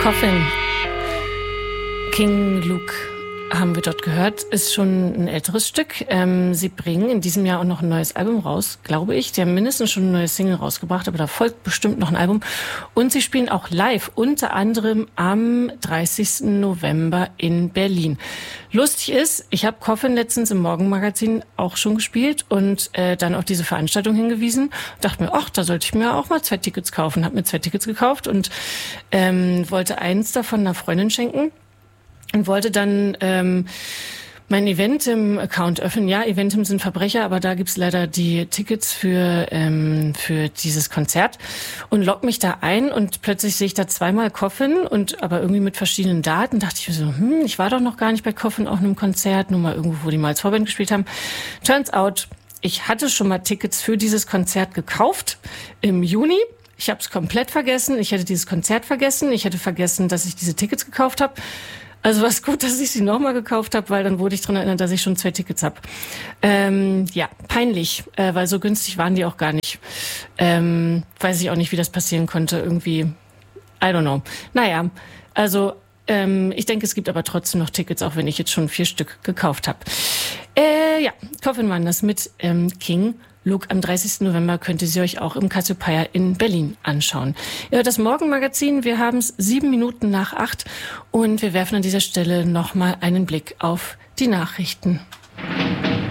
Coffin. King Luke haben wir dort gehört, ist schon ein älteres Stück. Sie bringen in diesem Jahr auch noch ein neues Album raus, glaube ich. Die haben mindestens schon eine neue Single rausgebracht, aber da folgt bestimmt noch ein Album. Und sie spielen auch live, unter anderem am 30. November in Berlin. Lustig ist, ich habe Coffin letztens im Morgenmagazin auch schon gespielt und dann auf diese Veranstaltung hingewiesen. Dachte mir, ach, da sollte ich mir auch mal 2 Tickets kaufen. Habe mir 2 Tickets gekauft und wollte eins davon einer Freundin schenken. Und wollte dann mein Eventim-Account öffnen. Ja, Eventim sind Verbrecher, aber da gibt's leider die Tickets für dieses Konzert. Und log mich da ein und plötzlich sehe ich da zweimal Coffin und aber irgendwie mit verschiedenen Daten. Dachte ich mir so, ich war doch noch gar nicht bei Coffin auf einem Konzert, nur mal irgendwo, wo die mal als Vorband gespielt haben. Turns out, ich hatte schon mal Tickets für dieses Konzert gekauft im Juni. Ich habe es komplett vergessen. Ich hätte dieses Konzert vergessen. Ich hätte vergessen, dass ich diese Tickets gekauft habe. Also war es gut, dass ich sie nochmal gekauft habe, weil dann wurde ich dran erinnert, dass ich schon 2 Tickets habe. Ja, peinlich, weil so günstig waren die auch gar nicht. Weiß ich auch nicht, wie das passieren konnte. Irgendwie, I don't know. Naja, also ich denke, es gibt aber trotzdem noch Tickets, auch wenn ich jetzt schon 4 Stück gekauft habe. Ja, Coffin waren das mit King Luke. Am 30. November könnt ihr sie euch auch im Cassiopeia in Berlin anschauen. Ihr hört das Morgenmagazin. Wir haben es 7 Minuten nach 8 und wir werfen an dieser Stelle nochmal einen Blick auf die Nachrichten.